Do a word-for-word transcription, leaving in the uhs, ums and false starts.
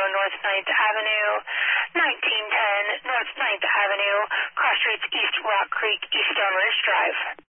North ninth Avenue, nineteen ten North ninth Avenue, cross streets East Rock Creek, East Stone Ridge Drive.